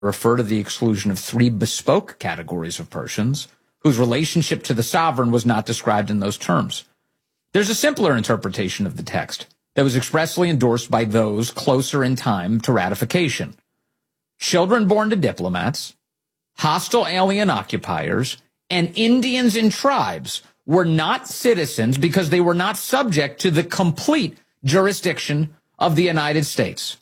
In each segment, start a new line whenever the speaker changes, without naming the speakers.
refer to the exclusion of three bespoke categories of persons whose relationship to the sovereign was not described in those terms. There's a simpler interpretation of the text that was expressly endorsed by those closer in time to ratification. Children born to diplomats, hostile alien occupiers, and Indians in tribes were not citizens because they were not subject to the complete jurisdiction of the United States.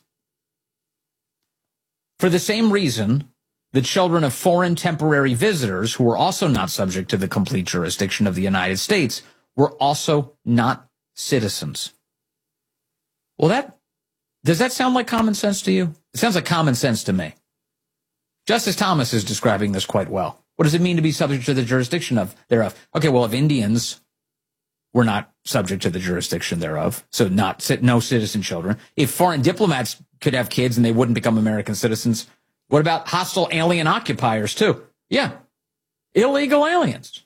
For the same reason, the children of foreign temporary visitors who were also not subject to the complete jurisdiction of the United States were also not citizens. Well, does that sound like common sense to you? It sounds like common sense to me. Justice Thomas is describing this quite well. What does it mean to be subject to the jurisdiction thereof? Okay, well, if Indians were not subject to the jurisdiction thereof, so no citizen children, if foreign diplomats could have kids and they wouldn't become American citizens, what about hostile alien occupiers too? Yeah, illegal aliens.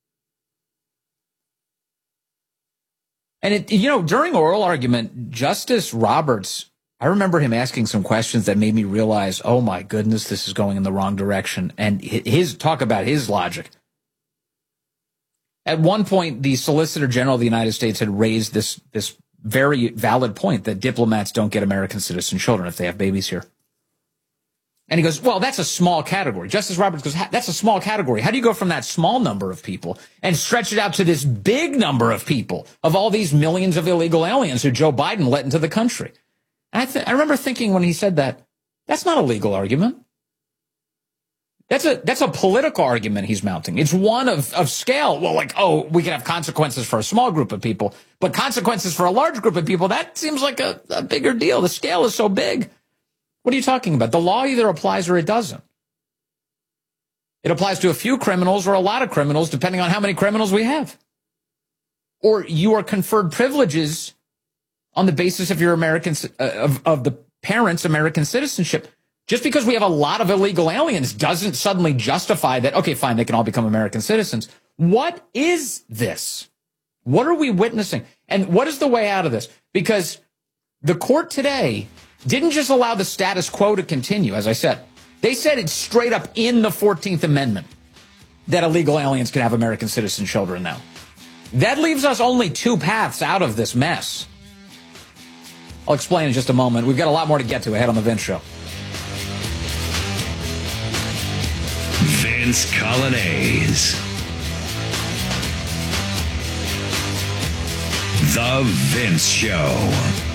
And during oral argument, Justice Roberts, I remember him asking some questions that made me realize, oh my goodness, this is going in the wrong direction. And talk about his logic. At one point, the Solicitor General of the United States had raised this very valid point that diplomats don't get American citizen children if they have babies here. And he goes, well, that's a small category. Justice Roberts goes, that's a small category. How do you go from that small number of people and stretch it out to this big number of people, of all these millions of illegal aliens who Joe Biden let into the country? And I remember thinking when he said that, that's not a legal argument. That's a political argument he's mounting. It's one of scale. Well, we can have consequences for a small group of people, but consequences for a large group of people, that seems like a bigger deal. The scale is so big. What are you talking about? The law either applies or it doesn't. It applies to a few criminals or a lot of criminals, depending on how many criminals we have. Or you are conferred privileges on the basis of your American, of the parents' American citizenship. Just because we have a lot of illegal aliens doesn't suddenly justify that, okay, fine, they can all become American citizens. What is this? What are we witnessing? And what is the way out of this? Because the court today didn't just allow the status quo to continue, as I said. They said it's straight up in the 14th Amendment that illegal aliens can have American citizen children now. That leaves us only two paths out of this mess. I'll explain in just a moment. We've got a lot more to get to ahead on The Vince Show.
Vince Coglianese. The Vince Show.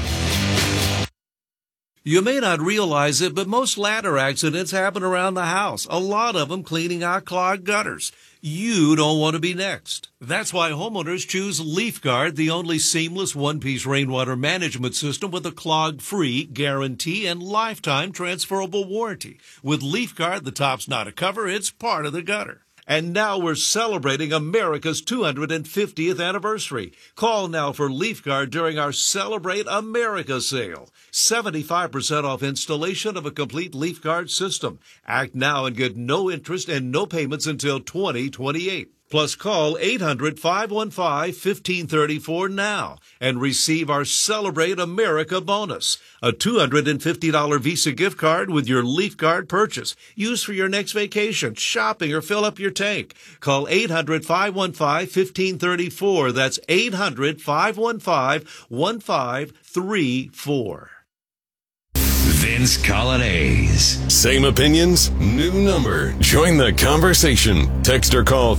You may not realize it, but most ladder accidents happen around the house. A lot of them cleaning out clogged gutters. You don't want to be next. That's why homeowners choose LeafGuard, the only seamless one-piece rainwater management system with a clog-free guarantee and lifetime transferable warranty. With LeafGuard, the top's not a cover, it's part of the gutter. And now we're celebrating America's 250th anniversary. Call now for LeafGuard during our Celebrate America sale. 75% off installation of a complete LeafGuard system. Act now and get no interest and no payments until 2028. Plus, call 800-515-1534 now and receive our Celebrate America bonus, a $250 Visa gift card with your LeafGuard purchase. Use for your next vacation, shopping, or fill up your tank. Call 800-515-1534. That's 800-515-1534.
Vince Coglianese.
Same opinions, new number. Join the conversation. Text or call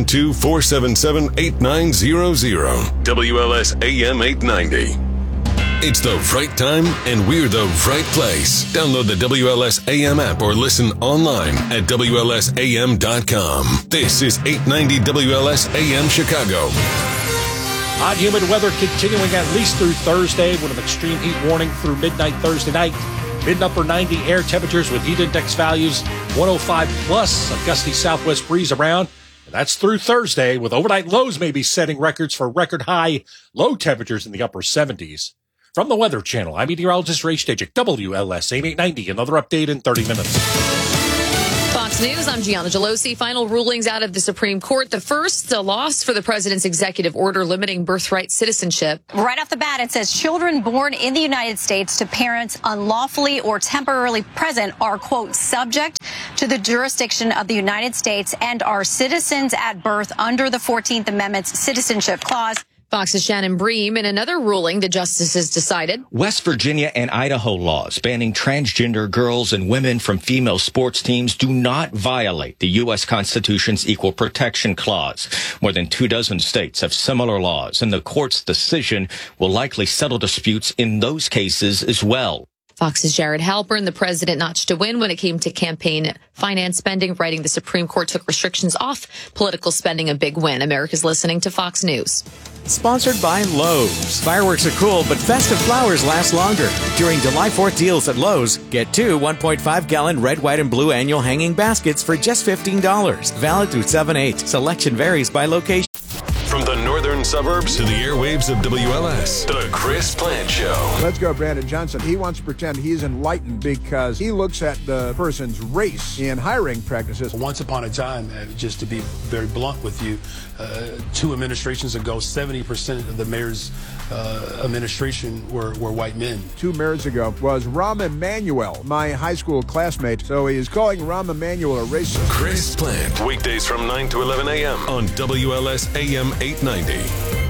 312-477-8900. WLS AM 890. It's the right time and we're the right place. Download the WLS AM app or listen online at WLSAM.com. This is 890 WLS AM Chicago.
Hot, humid weather continuing at least through Thursday with an extreme heat warning through midnight Thursday night. Mid-upper 90 air temperatures with heat index values 105 plus, a gusty southwest breeze around. And that's through Thursday, with overnight lows maybe setting records for record high low temperatures in the upper 70s. From the Weather Channel, I'm meteorologist Ray Stejcik, WLS AM 890. Another update in 30 minutes.
Fox Fox News, I'm Gianna Gelosi. Final rulings out of the Supreme Court. The first, a loss for the president's executive order limiting birthright citizenship.
Right off the bat, it says children born in the United States to parents unlawfully or temporarily present are, quote, subject to the jurisdiction of the United States and are citizens at birth under the 14th Amendment's Citizenship Clause.
Fox's Shannon Bream. In another ruling, the justices decided
West Virginia and Idaho laws banning transgender girls and women from female sports teams do not violate the U.S. Constitution's Equal Protection Clause. More than 24 states have similar laws, and the court's decision will likely settle disputes in those cases as well.
Fox's Jared Halpern. The president notched a win when it came to campaign finance spending, writing the Supreme Court took restrictions off political spending, a big win. America's listening to Fox News.
Sponsored by Lowe's. Fireworks are cool, but festive flowers last longer. During July 4th deals at Lowe's, get 2 1.5-gallon red, white, and blue annual hanging baskets for just $15. Valid through 7/8. Selection varies by location.
From the northern suburbs to the airwaves of WLS, The Chris Plant Show.
Let's go, Brandon Johnson. He wants to pretend he's enlightened because he looks at the person's race in hiring practices.
Once upon a time, just to be very blunt with you, 2 administrations ago, 70% of the mayor's administration were white men.
2 mayors ago was Rahm Emanuel, my high school classmate. So he is calling Rahm Emanuel a racist.
Chris Plant, weekdays from 9 to 11 a.m. on WLS AM 890.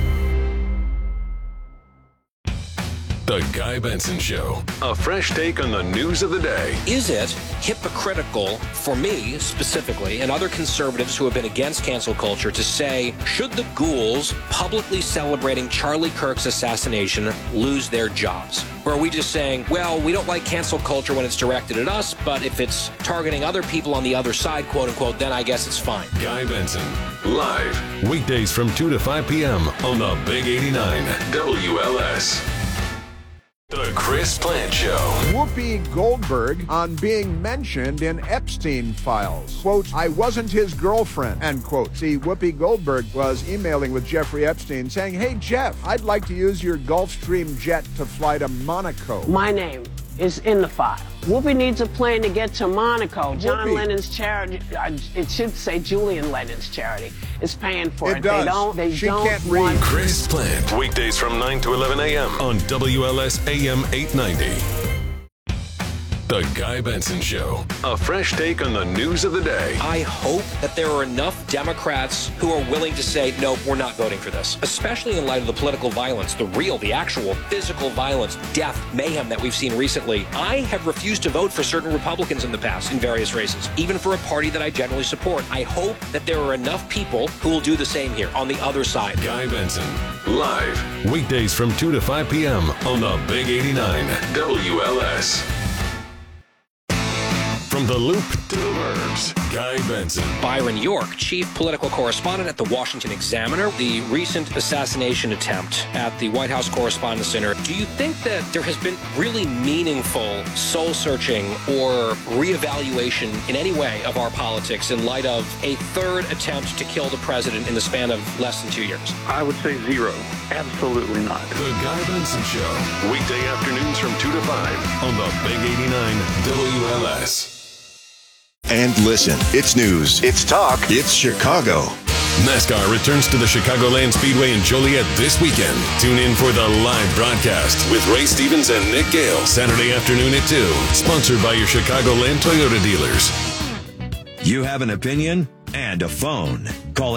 The Guy Benson Show. A fresh take on the news of the day.
Is it hypocritical for me specifically and other conservatives who have been against cancel culture to say, should the ghouls publicly celebrating Charlie Kirk's assassination lose their jobs? Or are we just saying, well, we don't like cancel culture when it's directed at us, but if it's targeting other people on the other side, quote unquote, then I guess it's fine.
Guy Benson, live, weekdays from 2 to 5 p.m. on the Big 89 WLS. The Chris Plant Show.
Whoopi Goldberg on being mentioned in Epstein files. Quote, I wasn't his girlfriend, end quote. See, Whoopi Goldberg was emailing with Jeffrey Epstein saying, hey, Jeff, I'd like to use your Gulfstream jet to fly to Monaco.
My name is in the file. Whoopi needs a plane to get to Monaco. John Lennon's charity, it should say Julian Lennon's charity, is paying for it.
It does.
They
she
don't
can't
want...
read.
Chris Plant, weekdays from 9 to 11 a.m. on WLS AM 890. The Guy Benson Show. A fresh take on the news of the day.
I hope that there are enough Democrats who are willing to say, nope, we're not voting for this, especially in light of the political violence, the actual physical violence, death, mayhem that we've seen recently. I have refused to vote for certain Republicans in the past in various races, even for a party that I generally support. I hope that there are enough people who will do the same here on the other side.
Guy Benson, live, weekdays from 2 to 5 p.m. on the Big 89 WLS. From the Loop to the Burbs, Guy Benson.
Byron York, chief political correspondent at the Washington Examiner. The recent assassination attempt at the White House Correspondents' Center. Do you think that there has been really meaningful soul-searching or reevaluation in any way of our politics in light of a third attempt to kill the president in the span of less than 2 years?
I would say zero. Absolutely not.
The Guy Benson Show. Weekday afternoons from 2 to 5 on the Big 89 WLS.
And listen, it's news, it's talk, it's Chicago.
NASCAR returns to the Chicagoland Speedway in Joliet this weekend. Tune in for the live broadcast with Ray Stevens and Nick Gale, Saturday afternoon at 2. Sponsored by your Chicagoland Toyota dealers.
You have an opinion and a phone. Call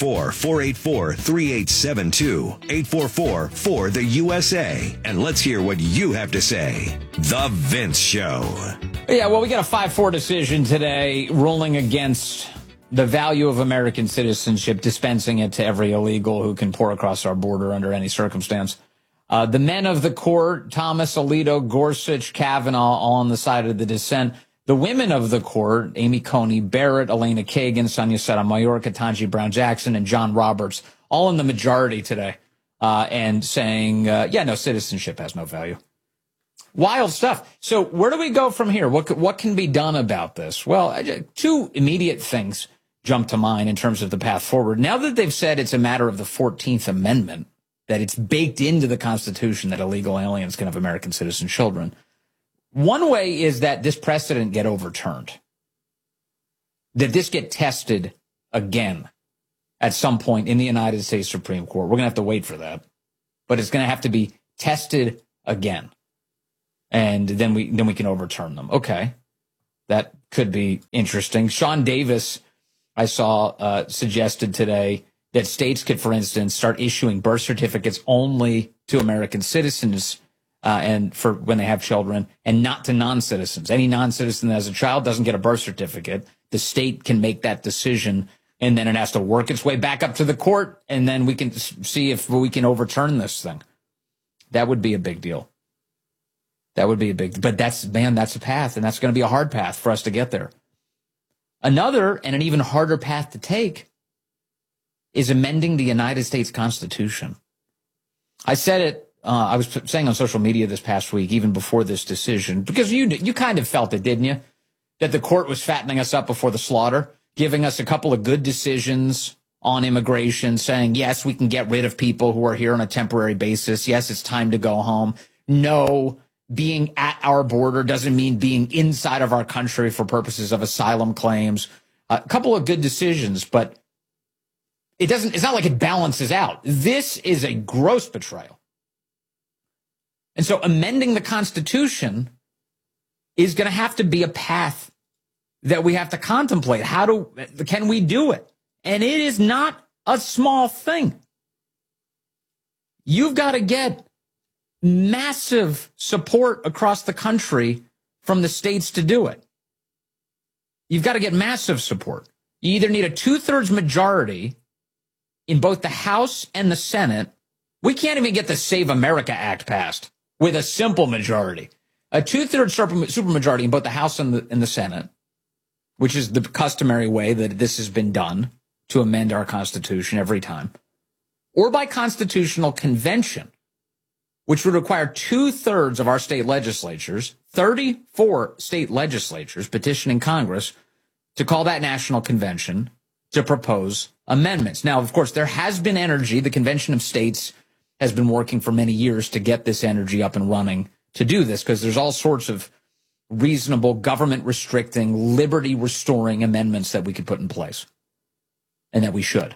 844-484-3872. 844-4-THE-USA. And let's hear what you have to say. The Vince Show.
Yeah, well, we got a 5-4 decision today ruling against the value of American citizenship, dispensing it to every illegal who can pour across our border under any circumstance. The men of the court, Thomas, Alito, Gorsuch, Kavanaugh, all on the side of the dissent. The women of the court, Amy Coney Barrett, Elena Kagan, Sonia Sotomayor, Ketanji Brown Jackson, and John Roberts, all in the majority today, and saying, no, citizenship has no value. Wild stuff. So where do we go from here? What can be done about this? Well, 2 immediate things jump to mind in terms of the path forward. Now that they've said it's a matter of the 14th Amendment, that it's baked into the Constitution that illegal aliens can have American citizen children, one way is that this precedent get overturned. that this get tested again at some point in the United States Supreme Court. We're going to have to wait for that, but it's going to have to be tested again. And then we can overturn them. Okay. That could be interesting. Sean Davis, I saw, suggested today that states could, for instance, start issuing birth certificates only to American citizens and for when they have children, and not to non-citizens. Any non-citizen that has a child doesn't get a birth certificate. The state can make that decision, and then it has to work its way back up to the court, and then we can see if we can overturn this thing. That would be a big deal. That would be a big, but that's a path, and that's going to be a hard path for us to get there. Another, and an even harder path to take, is amending the United States Constitution. I said it, I was saying on social media this past week, even before this decision, because you kind of felt it, didn't you? That the court was fattening us up before the slaughter, giving us a couple of good decisions on immigration, saying, yes, we can get rid of people who are here on a temporary basis. Yes, it's time to go home. No, being at our border doesn't mean being inside of our country for purposes of asylum claims. A couple of good decisions, but it's not like it balances out. This is a gross betrayal. And so amending the Constitution is going to have to be a path that we have to contemplate. Can we do it? And it is not a small thing. You've got to get massive support across the country from the states to do it. You've got to get massive support. You either need a 2/3 majority in both the House and the Senate. We can't even get the Save America Act passed with a simple majority. A 2/3 supermajority in both the House and the Senate, which is the customary way that this has been done to amend our Constitution every time, or by constitutional convention, which would require 2/3 of our state legislatures, 34 state legislatures petitioning Congress to call that national convention to propose amendments. Now, of course, there has been energy. The Convention of States has been working for many years to get this energy up and running to do this, because there's all sorts of reasonable government restricting, liberty restoring amendments that we could put in place and that we should.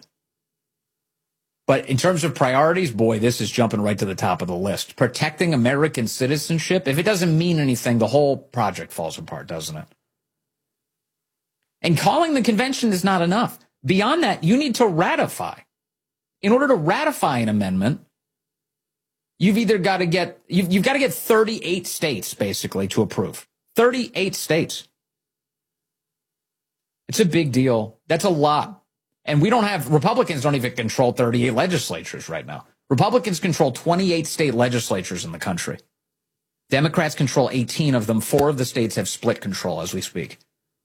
But in terms of priorities, boy, this is jumping right to the top of the list. Protecting American citizenship, if it doesn't mean anything, the whole project falls apart, doesn't it? And calling the convention is not enough. Beyond that, you need to ratify. In order to ratify an amendment, you've got to get 38 states basically to approve. 38 states. It's a big deal. That's a lot. And Republicans don't even control 38 legislatures right now. Republicans control 28 state legislatures in the country. Democrats control 18 of them. 4 of the states have split control as we speak.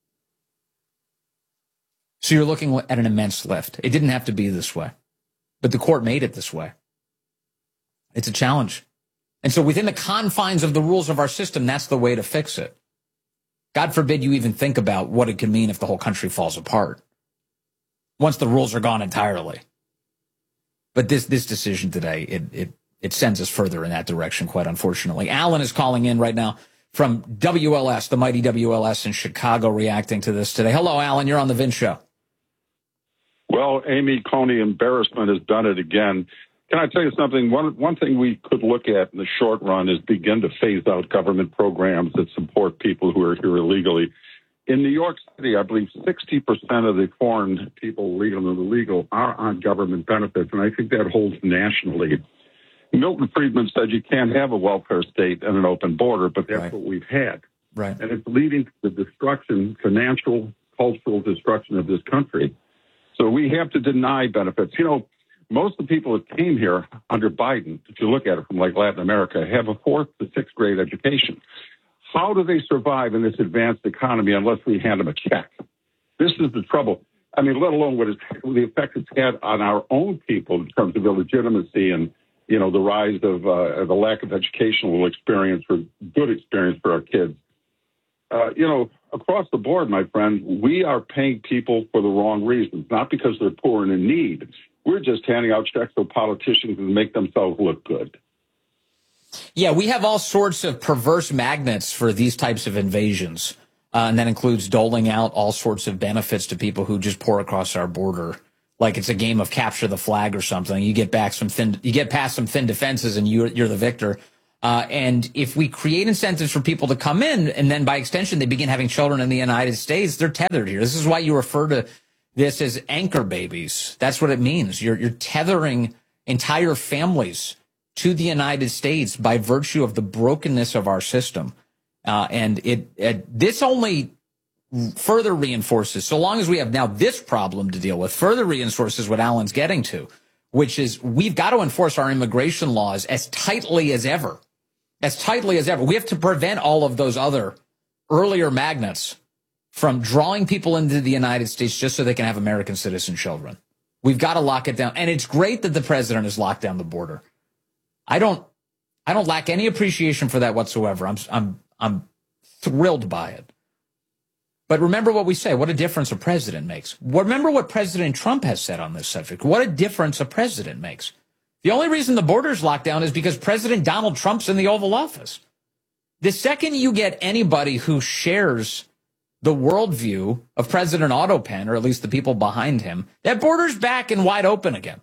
So you're looking at an immense lift. It didn't have to be this way, but the court made it this way. It's a challenge. And so within the confines of the rules of our system, that's the way to fix it. God forbid you even think about what it could mean if the whole country falls apart once the rules are gone entirely. But this decision today, it sends us further in that direction, quite unfortunately. Alan is calling in right now from WLS, the mighty WLS in Chicago, reacting to this today. Hello, Alan. You're on the Vince Show.
Well, Amy Coney embarrassment has done it again. Can I tell you something? One thing we could look at in the short run is begin to phase out government programs that support people who are here illegally. In New York City, I believe 60% of the foreign people, legal and illegal, are on government benefits, and I think that holds nationally. Milton Friedman said you can't have a welfare state and an open border, but that's what we've had.
Right.
And it's leading to the destruction, financial, cultural destruction of this country. So we have to deny benefits. You know, most of the people that came here under Biden, if you look at it from like Latin America, have a 4th to 6th grade education. How do they survive in this advanced economy unless we hand them a check? This is the trouble. I mean, let alone the effect it's had on our own people in terms of illegitimacy and, you know, the rise of the lack of educational experience or good experience for our kids. You know, across the board, my friend, we are paying people for the wrong reasons, not because they're poor and in need. We're just handing out checks so politicians can make themselves look good. Yeah, we have all sorts of perverse magnets for these types of invasions.
And that includes doling out all sorts of benefits to people who just pour across our border. Like it's a game of capture the flag or something. You get past some thin defenses and you're the victor. And if we create incentives for people to come in and then by extension, they begin having children in the United States, they're tethered here. This is why you refer to this as anchor babies. That's what it means. You're tethering entire families to the United States by virtue of the brokenness of our system. And this only further reinforces, so long as we have now this problem to deal with, further reinforces what Alan's getting to, which is we've got to enforce our immigration laws as tightly as ever. As tightly as ever. We have to prevent all of those other earlier magnets from drawing people into the United States just so they can have American citizen children. We've got to lock it down. And it's great that the president has locked down the border. I don't lack any appreciation for that whatsoever. I'm thrilled by it. But remember what we say, what a difference a president makes. Remember what President Trump has said on this subject. What a difference a president makes. The only reason the border's locked down is because President Donald Trump's in the Oval Office. The second you get anybody who shares the worldview of President Otto Penn, or at least the people behind him, that border's back and wide open again.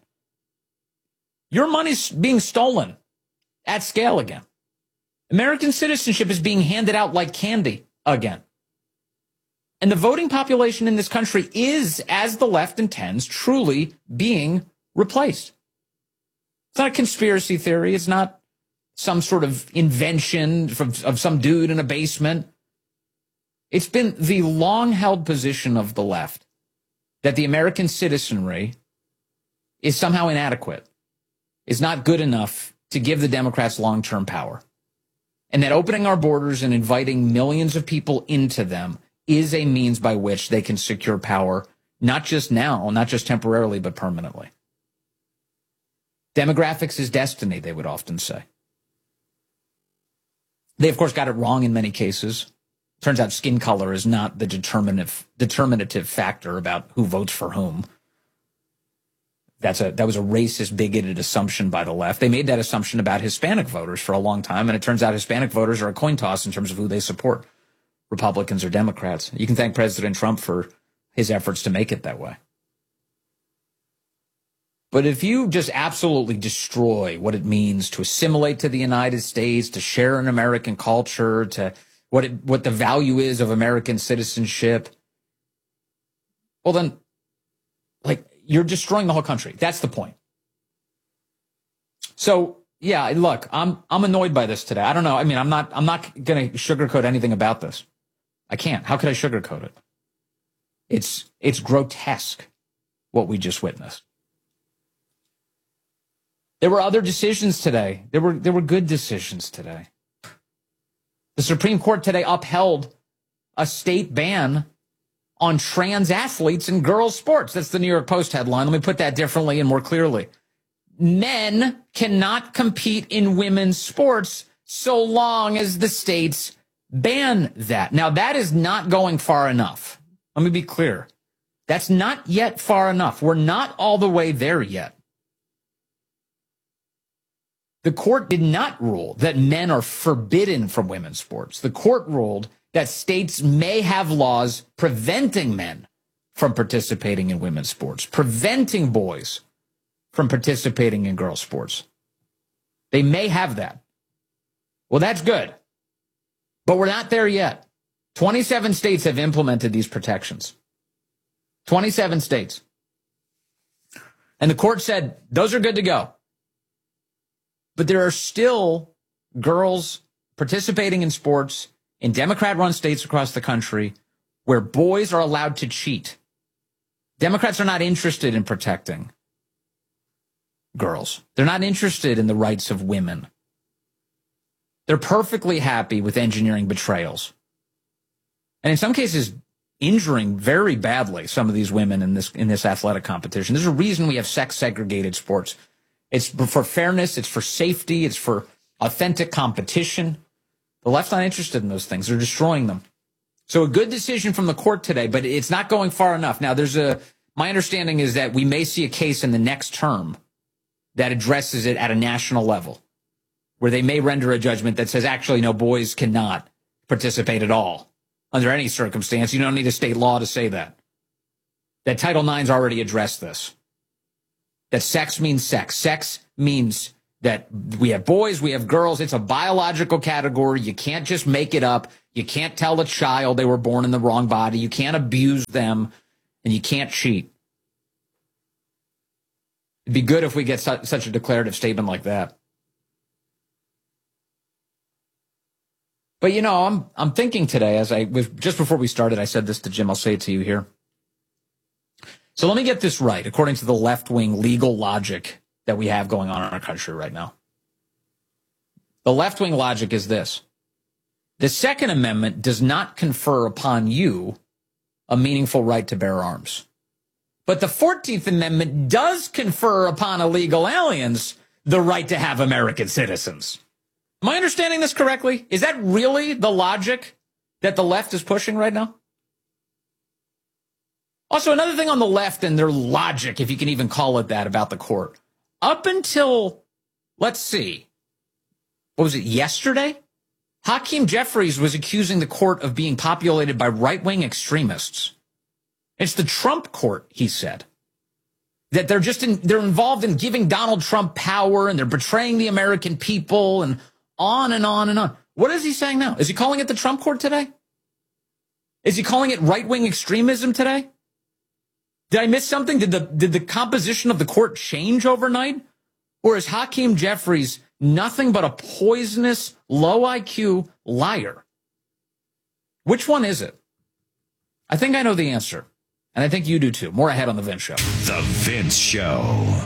Your money's being stolen at scale again. American citizenship is being handed out like candy again. And the voting population in this country is, as the left intends, truly being replaced. It's not a conspiracy theory. It's not some sort of invention of some dude in a basement. It's been the long-held position of the left that the American citizenry is somehow inadequate, is not good enough to give the Democrats long-term power. And that opening our borders and inviting millions of people into them is a means by which they can secure power, not just now, not just temporarily, but permanently. Demographics is destiny, they would often say. They, of course, got it wrong in many cases. Turns out skin color is not the determinative factor about who votes for whom. That was a racist, bigoted assumption by the left. They made that assumption about Hispanic voters for a long time, and it turns out Hispanic voters are a coin toss in terms of who they support, Republicans or Democrats. You can thank President Trump for his efforts to make it that way. But if you just absolutely destroy what it means to assimilate to the United States, to share an American culture, to what the value is of American citizenship, well then, you're destroying the whole country. That's the point. So, yeah, look, I'm annoyed by this today. I don't know. I mean, I'm not going to sugarcoat anything about this. I can't. How could I sugarcoat it? It's grotesque what we just witnessed. There were other decisions today. There were good decisions today. The Supreme Court today upheld a state ban on trans athletes in girls' sports. That's the New York Post headline. Let me put that differently and more clearly. Men cannot compete in women's sports so long as the states ban that. Now, that is not going far enough. Let me be clear. That's not yet far enough. We're not all the way there yet. The court did not rule that men are forbidden from women's sports. The court ruled that states may have laws preventing men from participating in women's sports, preventing boys from participating in girls' sports. They may have that. Well, that's good. But we're not there yet. 27 states have implemented these protections. 27 states. And the court said, those are good to go. But there are still girls participating in sports in Democrat-run states across the country where boys are allowed to cheat. Democrats are not interested in protecting girls. They're not interested in the rights of women. They're perfectly happy with engineering betrayals. And in some cases, injuring very badly some of these women in this athletic competition. There's a reason we have sex-segregated sports. It's for fairness, it's for safety, it's for authentic competition. The left's not interested in those things. They're destroying them. So a good decision from the court today, but it's not going far enough. Now, my understanding is that we may see a case in the next term that addresses it at a national level, where they may render a judgment that says, actually, no, boys cannot participate at all under any circumstance. You don't need a state law to say that. That Title IX's already addressed this. That sex means sex. Sex means that we have boys, we have girls. It's a biological category. You can't just make it up. You can't tell a child they were born in the wrong body. You can't abuse them, and you can't cheat. It'd be good if we get such a declarative statement like that. But, you know, I'm thinking today, just before we started, I said this to Jim, I'll say it to you here. So let me get this right, according to the left-wing legal logic that we have going on in our country right now. The left-wing logic is this. The Second Amendment does not confer upon you a meaningful right to bear arms. But the 14th Amendment does confer upon illegal aliens the right to have American citizens. Am I understanding this correctly? Is that really the logic that the left is pushing right now? Also, another thing on the left and their logic, if you can even call it that, about the court. Up until, let's see, what was it, yesterday? Hakeem Jeffries was accusing the court of being populated by right-wing extremists. It's the Trump court, he said. That they're involved in giving Donald Trump power, and they're betraying the American people, and on and on and on. What is he saying now? Is he calling it the Trump court today? Is he calling it right-wing extremism today? Did I miss something? Did the composition of the court change overnight? Or is Hakeem Jeffries nothing but a poisonous, low IQ liar? Which one is it? I think I know the answer. And I think you do too. More ahead on The Vince Show.
The Vince Show.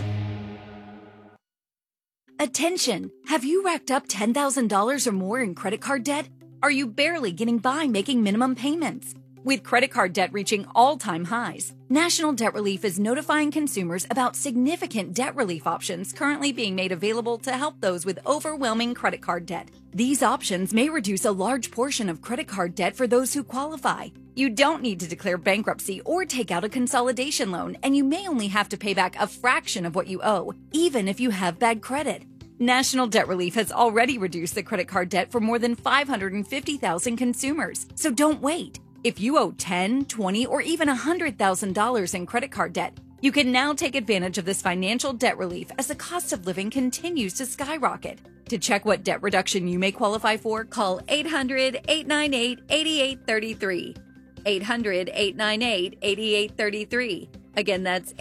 Attention! Have you racked up $10,000 or more in credit card debt? Are you barely getting by making minimum payments? With credit card debt reaching all-time highs, National Debt Relief is notifying consumers about significant debt relief options currently being made available to help those with overwhelming credit card debt. These options may reduce a large portion of credit card debt for those who qualify. You don't need to declare bankruptcy or take out a consolidation loan, and you may only have to pay back a fraction of what you owe, even if you have bad credit. National Debt Relief has already reduced the credit card debt for more than 550,000 consumers, so don't wait. If you owe $10,000, $20,000, or even $100,000 in credit card debt, you can now take advantage of this financial debt relief as the cost of living continues to skyrocket. To check what debt reduction you may qualify for, call 800-898-8833. 800-898-8833. Again, that's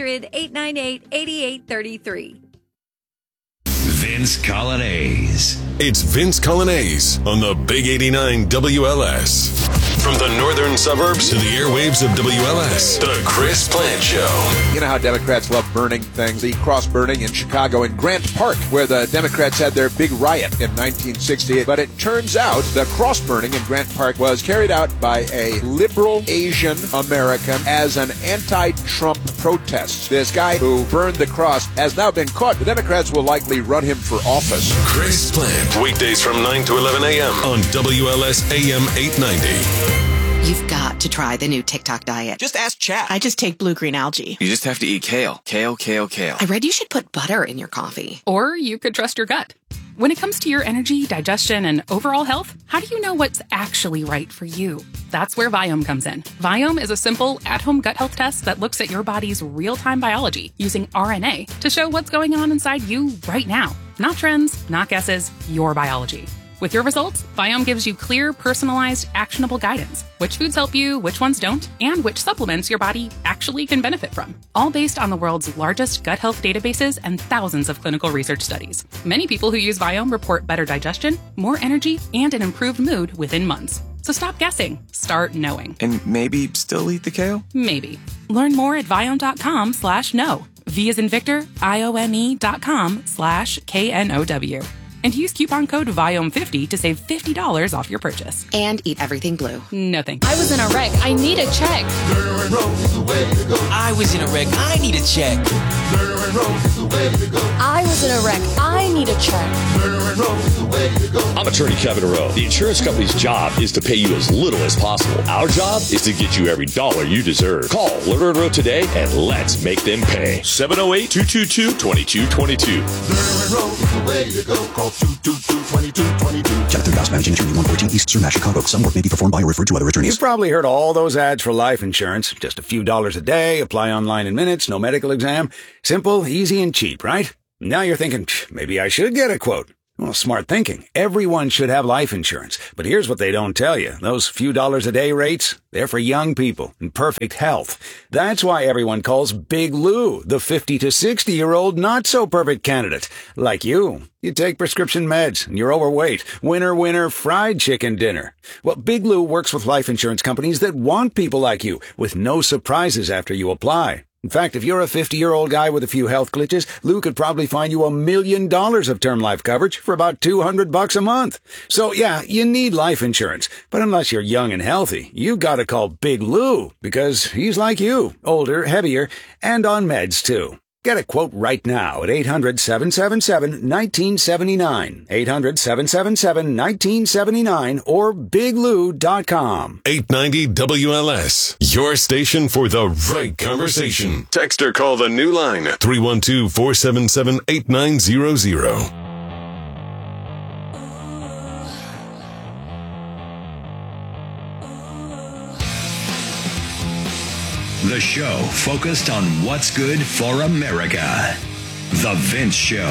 800-898-8833.
Vince Colonnese.
It's Vince Colonnese on the Big 89 WLS. From the northern suburbs to the airwaves of WLS, the Chris Plant Show.
You know how Democrats love burning things? The cross burning in Chicago in Grant Park, where the Democrats had their big riot in 1968. But it turns out the cross burning in Grant Park was carried out by a liberal Asian American as an anti-Trump protest. This guy who burned the cross has now been caught. The Democrats will likely run him for office.
Chris Plant, weekdays from 9 to 11 a.m. on WLS AM 890.
You've got to try the new TikTok diet.
Just ask Chat.
I just take blue-green algae.
You just have to eat kale. Kale, kale, kale.
I read you should put butter in your coffee.
Or you could trust your gut. When it comes to your energy, digestion, and overall health, how do you know what's actually right for you? That's where Viome comes in. Viome is a simple, at-home gut health test that looks at your body's real-time biology using RNA to show what's going on inside you right now. Not trends, not guesses, your biology. With your results, Viome gives you clear, personalized, actionable guidance. Which foods help you, which ones don't, and which supplements your body actually can benefit from. All based on the world's largest gut health databases and thousands of clinical research studies. Many people who use Viome report better digestion, more energy, and an improved mood within months. So stop guessing. Start knowing.
And maybe still eat the kale?
Maybe. Learn more at Viome.com/know. V as in Victor, IOME.com/KNOW. And use coupon code VIOME50 to save $50 off your purchase.
And eat everything blue.
No thanks.
I was in a wreck. I need a check.
I was in a wreck. I need a check.
I was in a wreck. I need a check.
I'm attorney Kevin Rowe. The insurance company's job is to pay you as little as possible. Our job is to get you every dollar you deserve. Call Lerner & Rowe today and let's make them pay. 708-222-2222.
Jonathan Goss, managing attorney, 114 East Sir Chicago. Some work may be performed by or referred to other attorneys.
You've probably heard all those ads for life insurance. Just a few dollars a day, apply online in minutes, no medical exam. Simple, easy, and cheap, right? Now you're thinking, maybe I should get a quote. Well, smart thinking. Everyone should have life insurance. But here's what they don't tell you. Those few dollars a day rates, they're for young people in perfect health. That's why everyone calls Big Lou the 50 to 60-year-old not-so-perfect candidate. Like you. You take prescription meds, and you're overweight. Winner, winner, fried chicken dinner. Well, Big Lou works with life insurance companies that want people like you, with no surprises after you apply. In fact, if you're a 50-year-old guy with a few health glitches, Lou could probably find you $1 million of term life coverage for about $200 a month. So yeah, you need life insurance. But unless you're young and healthy, you gotta call Big Lou, because he's like you, older, heavier, and on meds too. Get a quote right now at 800-777-1979, 800-777-1979, or biglou.com.
890 WLS, your station for the right conversation. Text or call the new line, 312-477-8900.
The show focused on what's good for America. The Vince Show.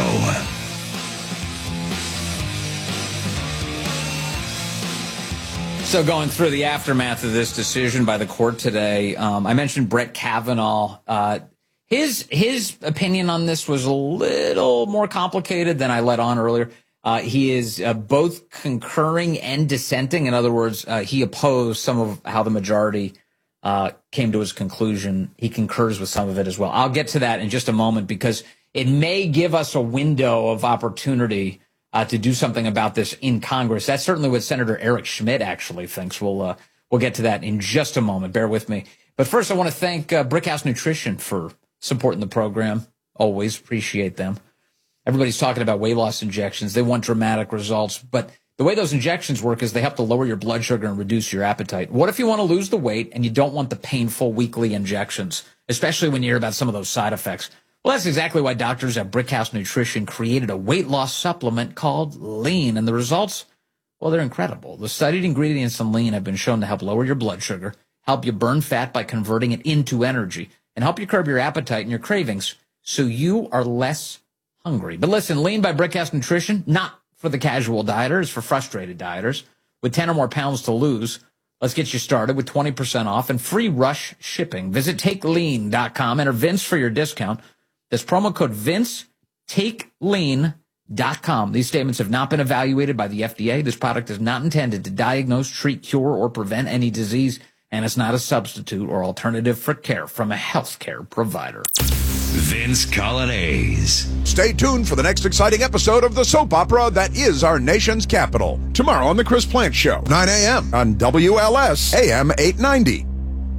So going through the aftermath of this decision by the court today, I mentioned Brett Kavanaugh. His opinion on this was a little more complicated than I let on earlier. He is both concurring and dissenting. In other words, he opposed some of how the majority came to his conclusion. He concurs with some of it as well. I'll get to that in just a moment because it may give us a window of opportunity to do something about this in Congress. That's certainly what Senator Eric Schmidt actually thinks. We'll get to that in just a moment. Bear with me. But first, I want to thank Brickhouse Nutrition for supporting the program. Always appreciate them. Everybody's talking about weight loss injections. They want dramatic results, but the way those injections work is they help to lower your blood sugar and reduce your appetite. What if you want to lose the weight and you don't want the painful weekly injections, especially when you hear about some of those side effects? Well, that's exactly why doctors at Brickhouse Nutrition created a weight loss supplement called Lean. And the results, well, they're incredible. The studied ingredients in Lean have been shown to help lower your blood sugar, help you burn fat by converting it into energy, and help you curb your appetite and your cravings so you are less hungry. But listen, Lean by Brickhouse Nutrition, not for the casual dieter, it's for frustrated dieters with 10 or more pounds to lose. Let's get you started with 20% off and free rush shipping. Visit TakeLean.com. Enter Vince for your discount. This promo code Vince, TakeLean.com. These statements have not been evaluated by the FDA. This product is not intended to diagnose, treat, cure, or prevent any disease, and it's not a substitute or alternative for care from a healthcare provider.
Vince Colonnese.
Stay tuned for the next exciting episode of the soap opera that is our nation's capital. Tomorrow on The Chris Plante Show, 9 a.m. on WLS AM 890.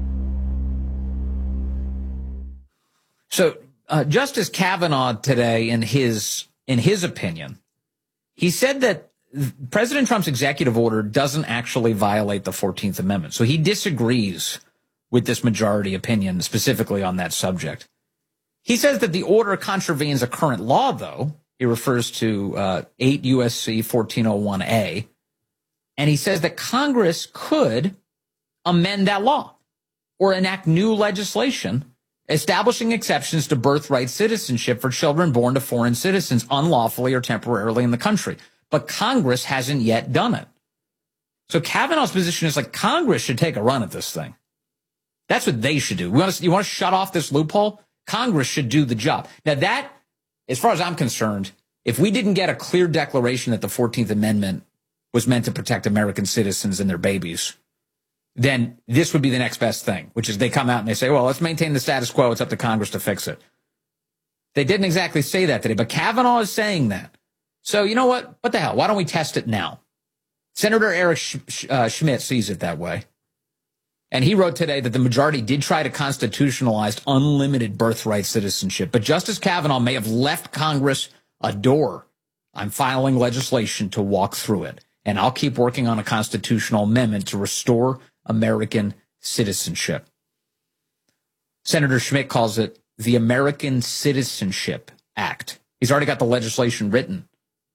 So Justice Kavanaugh today, in his opinion, he said that President Trump's executive order doesn't actually violate the 14th Amendment. So he disagrees with this majority opinion, specifically on that subject. He says that the order contravenes a current law, though. He refers to 8 U.S.C. 1401A. And he says that Congress could amend that law or enact new legislation establishing exceptions to birthright citizenship for children born to foreign citizens unlawfully or temporarily in the country. But Congress hasn't yet done it. So Kavanaugh's position is like Congress should take a run at this thing. That's what they should do. You want to shut off this loophole? Congress should do the job. Now that, as far as I'm concerned, if we didn't get a clear declaration that the 14th Amendment was meant to protect American citizens and their babies, then this would be the next best thing, which is they come out and they say, well, let's maintain the status quo. It's up to Congress to fix it. They didn't exactly say that today, but Kavanaugh is saying that. So you know what? What the hell? Why don't we test it now? Senator Eric Schmidt sees it that way. And he wrote today that the majority did try to constitutionalize unlimited birthright citizenship. But Justice Kavanaugh may have left Congress a door. I'm filing legislation to walk through it. And I'll keep working on a constitutional amendment to restore American citizenship. Senator Schmidt calls it the American Citizenship Act. He's already got the legislation written.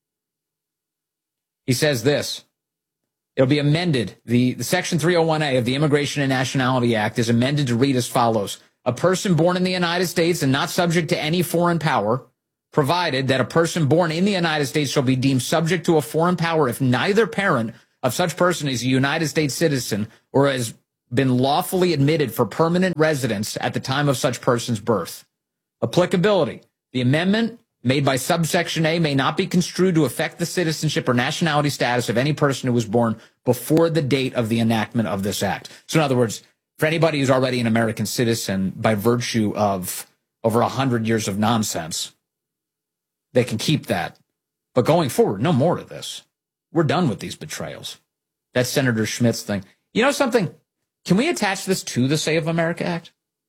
He says this. It'll be amended. The Section 301A of the Immigration and Nationality Act is amended to read as follows. A person born in the United States and not subject to any foreign power, provided that a person born in the United States shall be deemed subject to a foreign power if neither parent of such person is a United States citizen or has been lawfully admitted for permanent residence at the time of such person's birth. Applicability. The amendment made by subsection A may not be construed to affect the citizenship or nationality status of any person who was born before the date of the enactment of this act. So in other words, for anybody who's already an American citizen by virtue of over 100 years of nonsense, they can keep that. But going forward, no more of this. We're done with these betrayals. That's Senator Schmidt's thing. You know something? Can we attach this to the Save America Act?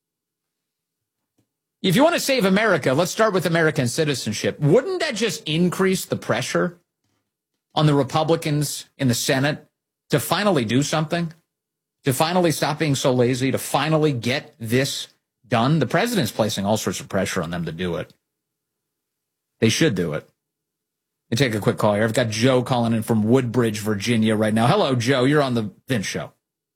If you want to save America, let's start with American citizenship. Wouldn't that just increase the pressure on the Republicans in the Senate to finally do something? To finally stop being so lazy, to finally get this done? The president's placing all sorts of pressure on them to do it. They should do it. Let me take a quick call here. I've got Joe calling in from Woodbridge, Virginia right now. Hello, Joe. You're on the Vince Show.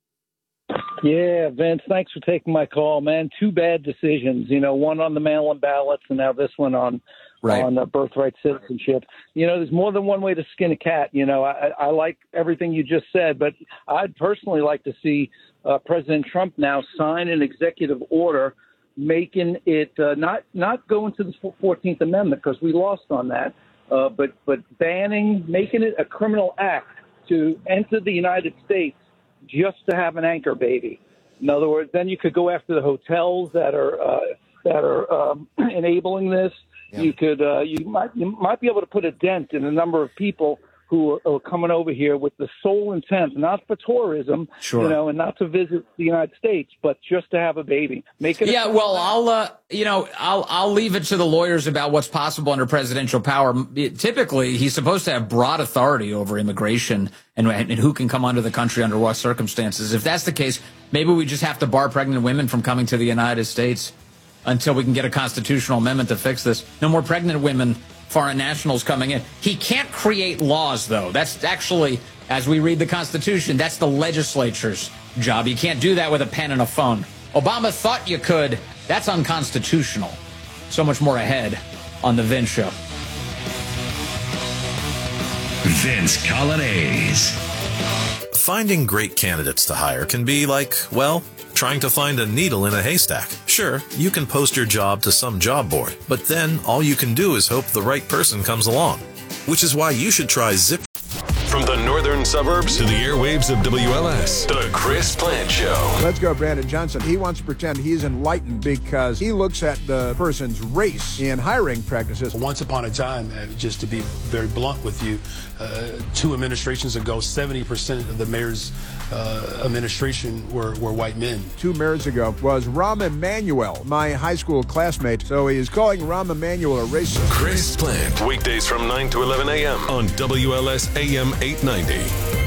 Yeah, Vince, thanks for taking my call, man. Two bad decisions, one on the mail-in ballots and now this one on birthright citizenship. There's more than one way to skin a cat. I like everything you just said, but I'd personally like to see President Trump now sign an executive order making it not go into the 14th Amendment because we lost on that, but making it a criminal act to enter the United States just to have an anchor baby. In other words, then you could go after the hotels that are enabling this. Yeah. You might be able to put a dent in the number of people who are coming over here with the sole intent, not for tourism, and not to visit the United States, but just to have a baby.
I'll leave it to the lawyers about what's possible under presidential power. Typically, he's supposed to have broad authority over immigration and who can come under the country under what circumstances. If that's the case, maybe we just have to bar pregnant women from coming to the United States until we can get a constitutional amendment to fix this. No more pregnant women, foreign nationals coming in. He can't create laws, though. That's actually, as we read the Constitution, that's the legislature's job. You can't do that with a pen and a phone. Obama thought you could. That's unconstitutional. So much more ahead on The Vince Show.
Vince Coglianese.
Finding great candidates to hire can be like, trying to find a needle in a haystack. Sure, you can post your job to some job board, but then all you can do is hope the right person comes along. Which is why you should try Zip.
From the northern suburbs to the airwaves of WLS, The Chris Plante Show.
Let's go, Brandon Johnson. He wants to pretend he's enlightened because he looks at the person's race in hiring practices.
Once upon a time, just to be very blunt with you, 2 administrations ago, 70% of the mayor's administration were white men.
2 mayors ago was Rahm Emanuel, my high school classmate. So he is calling Rahm Emanuel a racist.
Chris Plante, weekdays from 9 to 11 a.m. on WLS AM 890.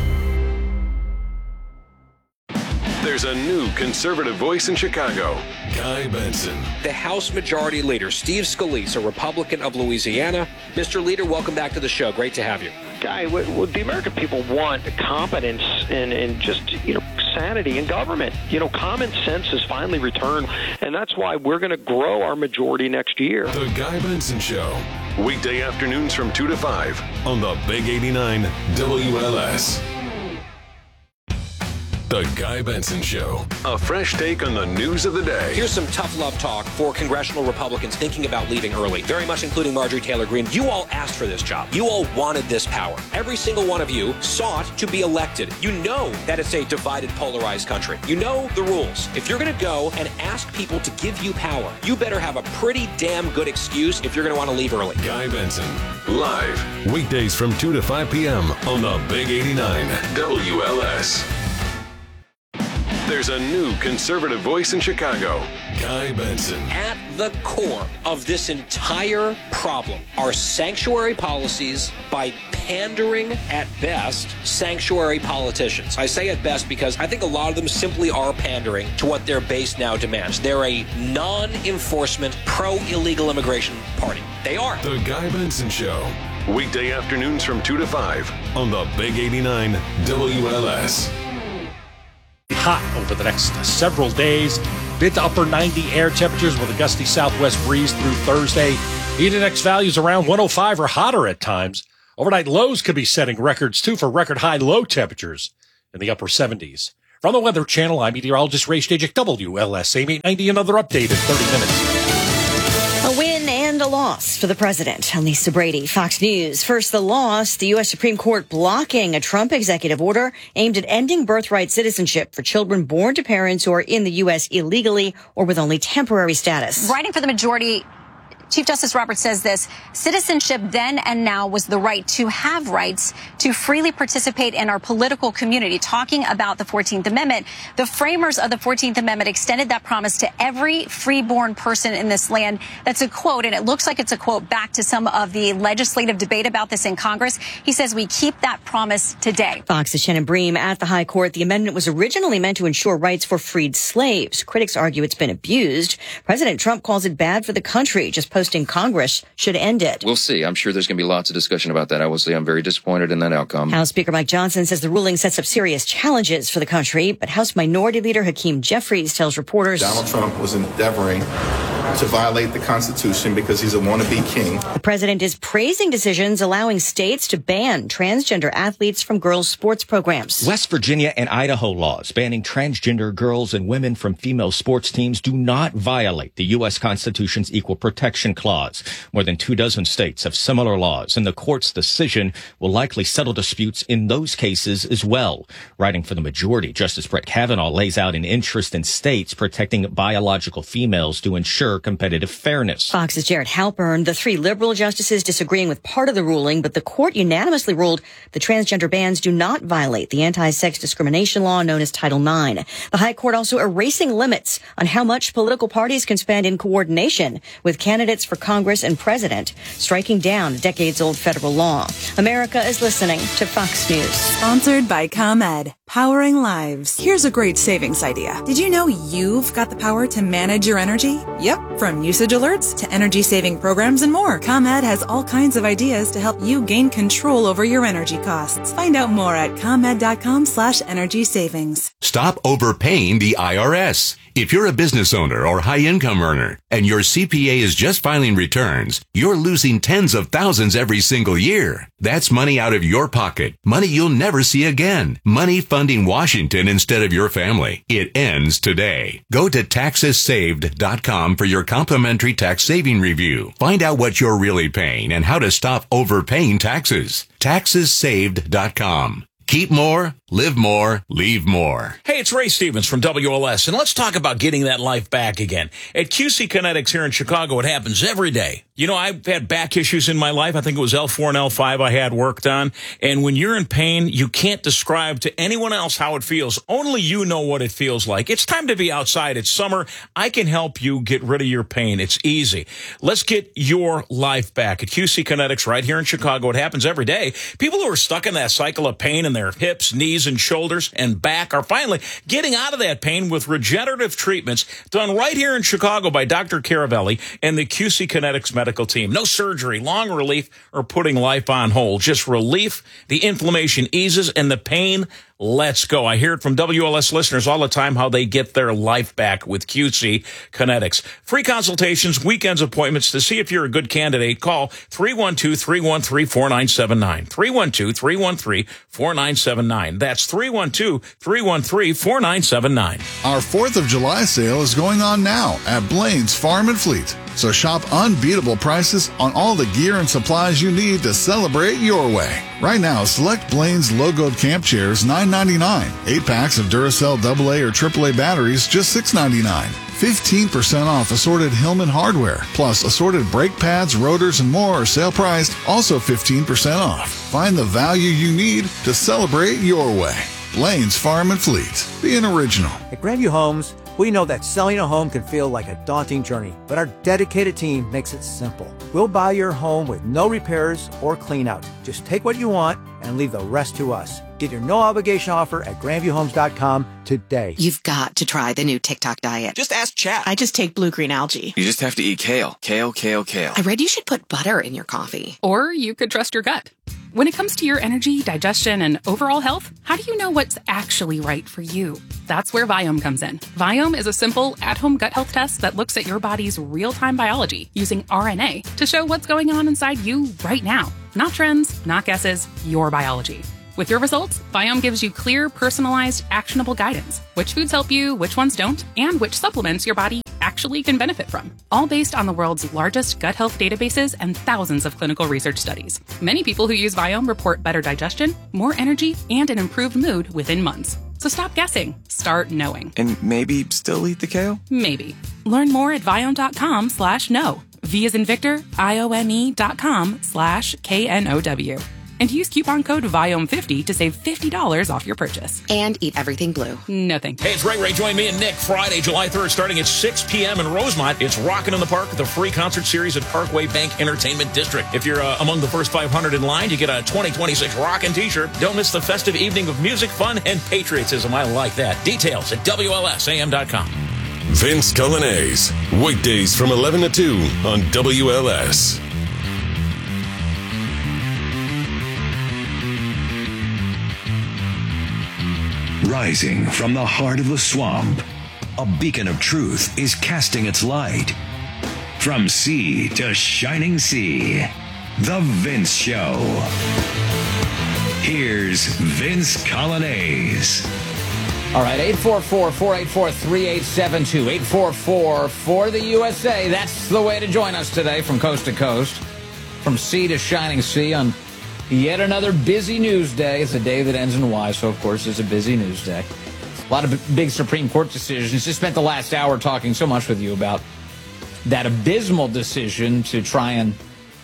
There's a new conservative voice in Chicago, Guy Benson.
The House Majority Leader, Steve Scalise, a Republican of Louisiana. Mr. Leader, welcome back to the show. Great to have you.
Guy, what the American people want competence and just, sanity in government. Common sense has finally returned, and that's why we're going to grow our majority next year.
The Guy Benson Show, weekday afternoons from 2 to 5 on the Big 89 WLS. The Guy Benson Show, a fresh take on the news of the day.
Here's some tough love talk for congressional Republicans thinking about leaving early, very much including Marjorie Taylor Greene. You all asked for this job. You all wanted this power. Every single one of you sought to be elected. You know that it's a divided, polarized country. You know the rules. If you're going to go and ask people to give you power, you better have a pretty damn good excuse if you're going to want to leave early.
Guy Benson, live, weekdays from 2 to 5 p.m. on the Big 89 WLS. There's a new conservative voice in Chicago, Guy Benson.
At the core of this entire problem are sanctuary policies by pandering, at best, sanctuary politicians. I say at best because I think a lot of them simply are pandering to what their base now demands. They're a non-enforcement, pro-illegal immigration party. They are.
The Guy Benson Show. Weekday afternoons from 2 to 5 on the Big 89 WLS.
Hot over the next several days. Mid to upper 90 air temperatures with a gusty southwest breeze through Thursday. Heat index values around 105 or hotter at times. Overnight lows could be setting records, too, for record high low temperatures in the upper 70s. From the Weather Channel, I'm meteorologist Ray Stejik, WLS AM 890. Another update in 30 minutes.
A win and a loss for the president. I'm Lisa Brady, Fox News. First, the loss, the U.S. Supreme Court blocking a Trump executive order aimed at ending birthright citizenship for children born to parents who are in the U.S. illegally or with only temporary status.
Writing for the majority, Chief Justice Roberts says this: citizenship then and now was the right to have rights to freely participate in our political community. Talking about the 14th Amendment, the framers of the 14th Amendment extended that promise to every freeborn person in this land. That's a quote, and it looks like it's a quote back to some of the legislative debate about this in Congress. He says we keep that promise today.
Fox's Shannon Bream at the High Court. The amendment was originally meant to ensure rights for freed slaves. Critics argue it's been abused. President Trump calls it bad for the country. Just posting Congress should end it.
We'll see. I'm sure there's going to be lots of discussion about that. I will say I'm very disappointed in that outcome.
House Speaker Mike Johnson says the ruling sets up serious challenges for the country, but House Minority Leader Hakeem Jeffries tells reporters
Donald Trump was endeavoring to violate the Constitution because he's a wannabe king.
The president is praising decisions allowing states to ban transgender athletes from girls' sports programs.
West Virginia and Idaho laws banning transgender girls and women from female sports teams do not violate the U.S. Constitution's Equal Protection Clause. More than 24 states have similar laws, and the court's decision will likely settle disputes in those cases as well. Writing for the majority, Justice Brett Kavanaugh lays out an interest in states protecting biological females to ensure competitive fairness.
Fox's Jared Halpern, the three liberal justices disagreeing with part of the ruling, but the court unanimously ruled the transgender bans do not violate the anti-sex discrimination law known as Title IX. The High Court also erasing limits on how much political parties can spend in coordination with candidates for Congress and president, striking down a decades-old federal law. America is listening to Fox News.
Sponsored by ComEd, powering lives. Here's a great savings idea. Did you know you've got the power to manage your energy? Yep. From usage alerts to energy-saving programs and more, ComEd has all kinds of ideas to help you gain control over your energy costs. Find out more at ComEd.com/energy savings.
Stop overpaying the IRS. If you're a business owner or high-income earner and your CPA is just filing returns, you're losing tens of thousands every single year. That's money out of your pocket, money you'll never see again, money funding Washington instead of your family. It ends today. Go to TaxesSaved.com for your complimentary tax saving review. Find out what you're really paying and how to stop overpaying taxes. TaxesSaved.com. Keep more, live more, leave more.
Hey, it's Ray Stevens from WLS, and let's talk about getting that life back again. At QC Kinetics here in Chicago, it happens every day. You know, I've had back issues in my life. I think it was L4 and L5 I had worked on. And when you're in pain, you can't describe to anyone else how it feels. Only you know what it feels like. It's time to be outside. It's summer. I can help you get rid of your pain. It's easy. Let's get your life back at QC Kinetics right here in Chicago. It happens every day. People who are stuck in that cycle of pain in their hips, knees, and shoulders and back are finally getting out of that pain with regenerative treatments done right here in Chicago by Dr. Caravelli and the QC Kinetics medical team. No surgery, long relief, or putting life on hold. Just relief. The inflammation eases and the pain lets go. I hear it from WLS listeners all the time how they get their life back with QC Kinetics. Free consultations, weekends appointments. To see if you're a good candidate, call 312-313-4979. 312-313-4979. That's 312-313-4979.
Our 4th of July sale is going on now at Blaine's Farm and Fleet. So shop unbeatable prices on all the gear and supplies you need to celebrate your way. Right now, select Blaine's logoed camp chairs, $9.99. 8 packs of Duracell AA or AAA batteries, just $6.99. 15% off assorted Hillman hardware, plus assorted brake pads, rotors, and more are sale priced, also 15% off. Find the value you need to celebrate your way. Blaine's Farm and Fleet. Be an original.
At Grandview Homes, we know that selling a home can feel like a daunting journey, but our dedicated team makes it simple. We'll buy your home with no repairs or clean out. Just take what you want and leave the rest to us. Get your no-obligation offer at grandviewhomes.com today.
You've got to try the new TikTok diet.
Just ask chat.
I just take blue-green algae.
You just have to eat kale. Kale, kale, kale.
I read you should put butter in your coffee.
Or you could trust your gut. When it comes to your energy, digestion, and overall health, how do you know what's actually right for you? That's where Viome comes in. Viome is a simple, at-home gut health test that looks at your body's real-time biology using RNA to show what's going on inside you right now. Not trends, not guesses, your biology. With your results, Viome gives you clear, personalized, actionable guidance. Which foods help you, which ones don't, and which supplements your body actually can benefit from. All based on the world's largest gut health databases and thousands of clinical research studies. Many people who use Viome report better digestion, more energy, and an improved mood within months. So stop guessing. Start knowing.
And maybe still eat the kale?
Maybe. Learn more at Viome.com/know. V as in Victor, IOME.com/KNOW. And use coupon code VIOME50 to save $50 off your purchase.
And eat everything blue.
No thank you.
Hey, it's Ray Ray. Join me and Nick Friday, July 3rd, starting at 6 p.m. in Rosemont. It's Rockin' in the Park, the free concert series at Parkway Bank Entertainment District. If you're among the first 500 in line, you get a 2026 Rockin' t-shirt. Don't miss the festive evening of music, fun, and patriotism. I like that. Details at WLSAM.com.
Vince Coglianese, weekdays from 11 to 2 on WLS.
Rising from the heart of the swamp, a beacon of truth is casting its light. From sea to shining sea, The Vince Show. Here's Vince Coglianese.
All right, 844-484-3872. 844 for the USA. That's the way to join us today from coast to coast, from sea to shining sea on yet another busy news day. It's a day that ends in Y, so of course it's a busy news day. A lot of big Supreme Court decisions. Just spent the last hour talking so much with you about that abysmal decision to try and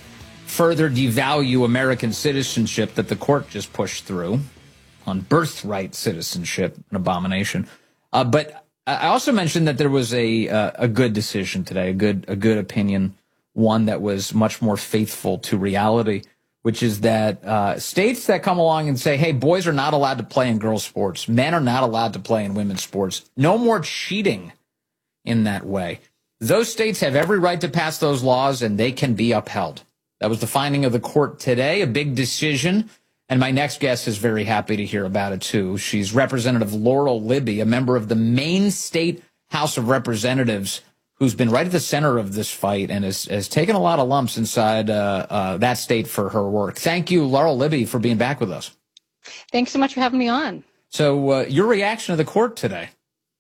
further devalue American citizenship that the court just pushed through on birthright citizenship, an abomination. But I also mentioned that there was a good decision today, a good opinion, one that was much more faithful to reality, which is that states that come along and say, hey, boys are not allowed to play in girls' sports, men are not allowed to play in women's sports, no more cheating in that way. Those states have every right to pass those laws, and they can be upheld. That was the finding of the court today, a big decision, and my next guest is very happy to hear about it, too. She's Representative Laurel Libby, a member of the Maine State House of Representatives, who's been right at the center of this fight and has taken a lot of lumps inside that state for her work. Thank you, Laurel Libby, for being back with us.
Thanks so much for having me on.
So your reaction to the court today?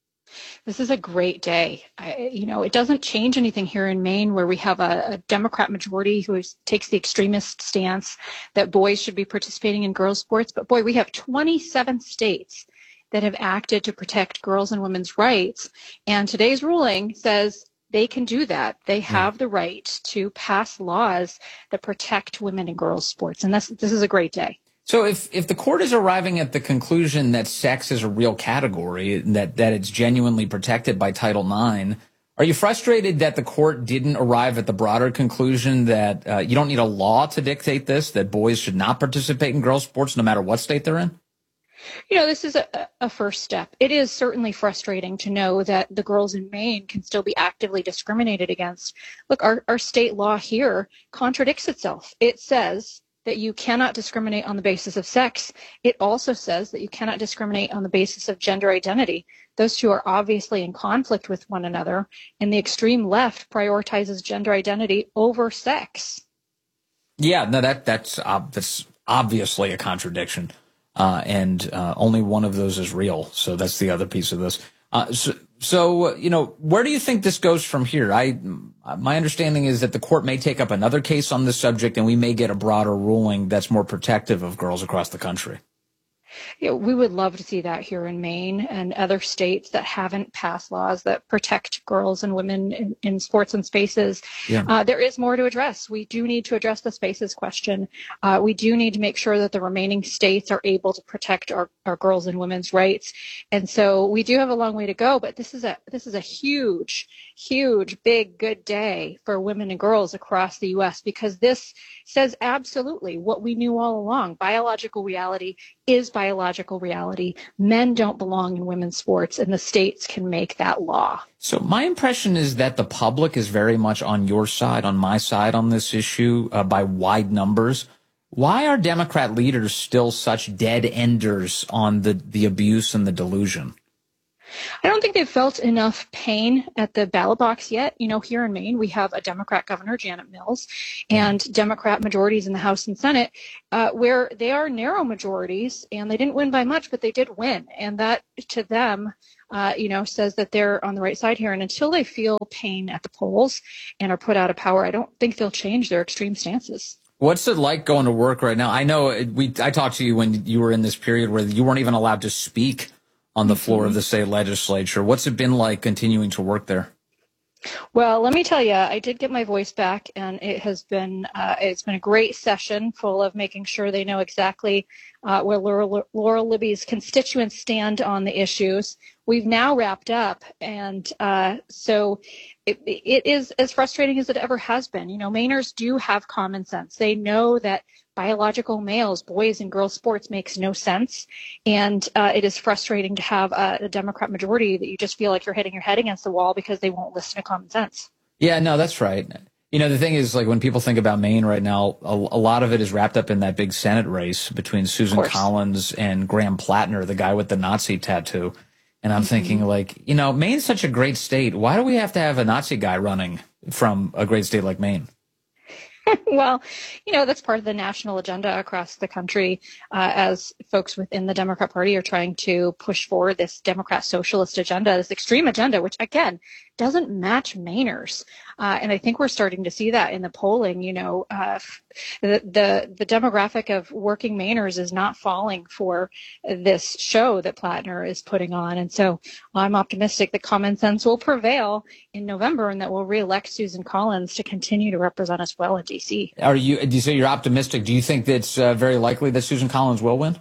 This is a great day. It doesn't change anything here in Maine, where we have a Democrat majority who takes the extremist stance that boys should be participating in girls' sports. But boy, we have 27 states that have acted to protect girls' and women's rights. And today's ruling says they can do that. They have the right to pass laws that protect women and girls' sports. And this is a great day.
So if the court is arriving at the conclusion that sex is a real category, that it's genuinely protected by Title IX, are you frustrated that the court didn't arrive at the broader conclusion that you don't need a law to dictate this, that boys should not participate in girls' sports no matter what state they're in?
This is a first step. It is certainly frustrating to know that the girls in Maine can still be actively discriminated against. Look, our state law here contradicts itself. It says that you cannot discriminate on the basis of sex. It also says that you cannot discriminate on the basis of gender identity. Those two are obviously in conflict with one another, and the extreme left prioritizes gender identity over sex. Yeah, no, that's obviously a contradiction, and only one of those is real. So that's the other piece of this. So where do you think this goes from here? My understanding is that the court may take up another case on this subject, and we may get a broader ruling that's more protective of girls across the country. We would love to see that here in Maine and other states that haven't passed laws that protect girls and women in sports and spaces. Yeah. There is more to address. We do need to address the spaces question. We do need to make sure that the remaining states are able to protect our girls and women's rights. And so we do have a long way to go, but this is a huge, big, good day for women and girls across the U.S. because this says absolutely what we knew all along. Biological reality is biological reality. Men don't belong in women's sports, and the states can make that law.
So my impression is that the public is very much on your side, on my side on this issue by wide numbers. Why are Democrat leaders still such dead enders on the abuse and the delusion?
I don't think they've felt enough pain at the ballot box yet. Here in Maine, we have a Democrat governor, Janet Mills, and Democrat majorities in the House and Senate, where they are narrow majorities, and they didn't win by much, but they did win. And that, to them, says that they're on the right side here. And until they feel pain at the polls and are put out of power, I don't think they'll change their extreme stances.
What's it like going to work right now? I know I talked to you when you were in this period where you weren't even allowed to speak on the floor of the state legislature. What's it been like continuing to work there?
Well, let me tell you, I did get my voice back, and it has been it's been a great session full of making sure they know exactly where Laurel Libby's constituents stand on the issues. We've now wrapped up, and so it is as frustrating as it ever has been. Mainers do have common sense. They know that biological males, boys and girls sports makes no sense. And it is frustrating to have a Democrat majority that you just feel like you're hitting your head against the wall because they won't listen to common sense.
Yeah, no, that's right. The thing is, like, when people think about Maine right now, a lot of it is wrapped up in that big Senate race between Susan Collins and Graham Plattner, the guy with the Nazi tattoo. And I'm thinking, like, Maine's such a great state. Why do we have to have a Nazi guy running from a great state like Maine?
Well, that's part of the national agenda across the country as folks within the Democrat Party are trying to push forward this Democrat socialist agenda, this extreme agenda, which, again, doesn't match Mainers. And I think we're starting to see that in the polling. The demographic of working Mainers is not falling for this show that Plattner is putting on. And so I'm optimistic that common sense will prevail in November and that we'll reelect Susan Collins to continue to represent us well in D.C.
Do you say you're optimistic? Do you think that it's very likely that Susan Collins will win?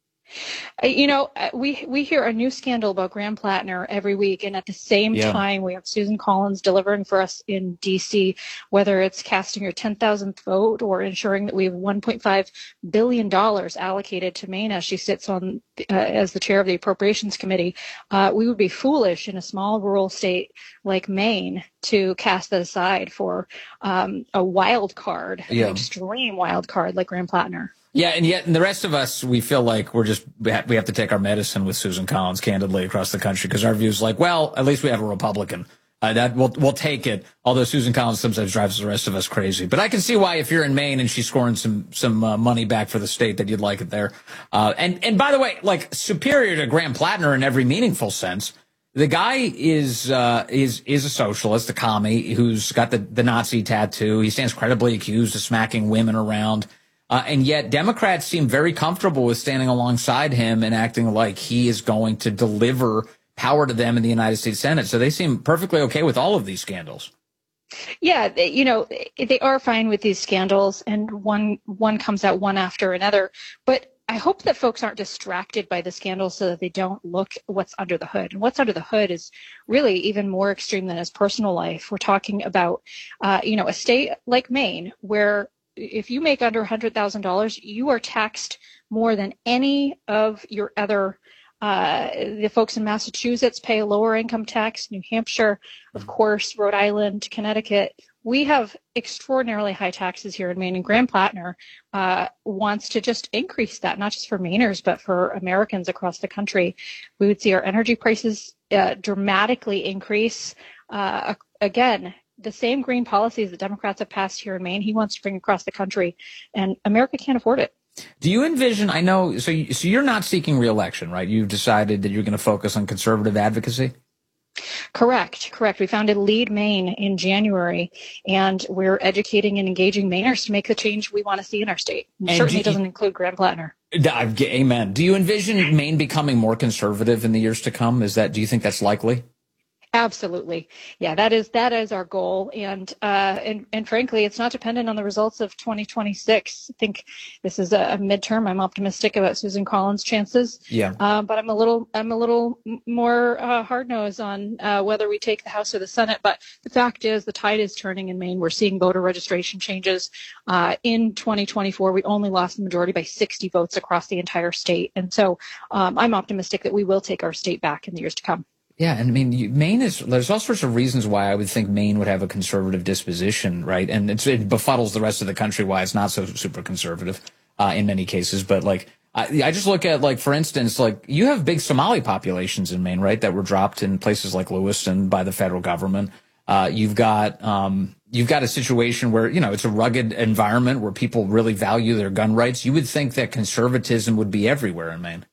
We hear a new scandal about Graham Plattner every week, and at the same time, we have Susan Collins delivering for us in D.C., whether it's casting her 10,000th vote or ensuring that we have $1.5 billion allocated to Maine as she sits on as the chair of the Appropriations Committee. We would be foolish in a small rural state like Maine to cast that aside for a wild card, an extreme wild card like Graham Plattner.
Yeah, and yet, the rest of us, we feel like we have to take our medicine with Susan Collins, candidly, across the country, because our view is like, well, at least we have a Republican. That we'll take it. Although Susan Collins sometimes drives the rest of us crazy, but I can see why, if you're in Maine and she's scoring some money back for the state, that you'd like it there. And by the way, like, superior to Graham Plattner in every meaningful sense. The guy is a socialist, a commie who's got the Nazi tattoo. He stands credibly accused of smacking women around. And yet Democrats seem very comfortable with standing alongside him and acting like he is going to deliver power to them in the United States Senate. So they seem perfectly okay with all of these scandals.
Yeah, they are fine with these scandals, and one comes out one after another. But I hope that folks aren't distracted by the scandals so that they don't look what's under the hood. And what's under the hood is really even more extreme than his personal life. We're talking about, a state like Maine, where if you make under $100,000, you are taxed more than any of your other. The folks in Massachusetts pay a lower income tax. New Hampshire, of course, Rhode Island, Connecticut. We have extraordinarily high taxes here in Maine, and Graham Plattner wants to just increase that, not just for Mainers, but for Americans across the country. We would see our energy prices dramatically increase. Again, the same green policies that Democrats have passed here in Maine, he wants to bring across the country, and America can't afford it.
Do you envision, I know, so you're not seeking re-election, right? You've decided that you're going to focus on conservative advocacy?
Correct. We founded Lead Maine in January, and we're educating and engaging Mainers to make the change we want to see in our state. It certainly doesn't include Grand Platner.
Amen. Do you envision Maine becoming more conservative in the years to come? Do you think that's likely?
Absolutely. Yeah, that is our goal. And frankly, it's not dependent on the results of 2026. I think this is a midterm. I'm optimistic about Susan Collins' chances.
Yeah.
But I'm a little more hard-nosed on whether we take the House or the Senate. But the fact is the tide is turning in Maine. We're seeing voter registration changes. In 2024, we only lost the majority by 60 votes across the entire state. And so I'm optimistic that we will take our state back in the years to come.
Yeah, and I mean, there's all sorts of reasons why I would think Maine would have a conservative disposition, right? And it befuddles the rest of the country why it's not so super conservative in many cases. But I just look at, for instance, you have big Somali populations in Maine, right, that were dropped in places like Lewiston by the federal government. You've got a situation where, it's a rugged environment where people really value their gun rights. You would think that conservatism would be everywhere in Maine.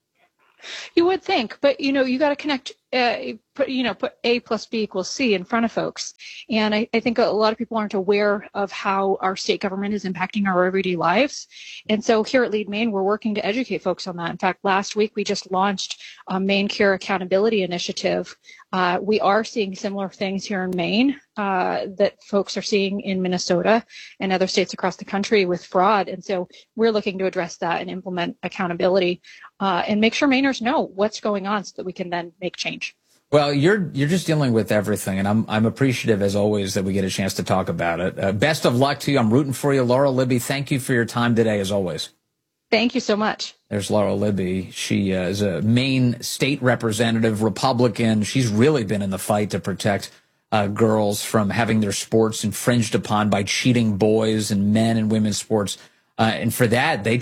You would think, but you got to connect. Put A plus B equals C in front of folks. And I think a lot of people aren't aware of how our state government is impacting our everyday lives. And so here at Lead Maine, we're working to educate folks on that. In fact, last week, we just launched a Maine Care Accountability Initiative. We are seeing similar things here in Maine that folks are seeing in Minnesota and other states across the country with fraud. And so we're looking to address that and implement accountability and make sure Mainers know what's going on so that we can then make change.
Well, you're just dealing with everything, and I'm appreciative, as always, that we get a chance to talk about it. Best of luck to you. I'm rooting for you. Laura Libby, thank you for your time today, as always.
Thank you so much.
There's Laura Libby. She is a Maine state representative, Republican. She's really been in the fight to protect girls from having their sports infringed upon by cheating boys and men in women's sports. And for that, they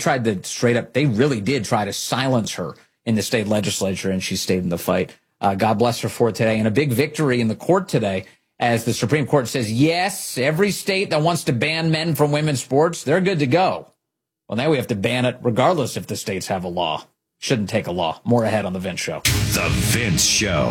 really did try to silence her in the state legislature, and she stayed in the fight. God bless her for it today. And a big victory in the court today as the Supreme Court says, yes, every state that wants to ban men from women's sports, they're good to go. Well, now we have to ban it regardless if the states have a law. Shouldn't take a law. More ahead on The Vince Show.
The Vince Show.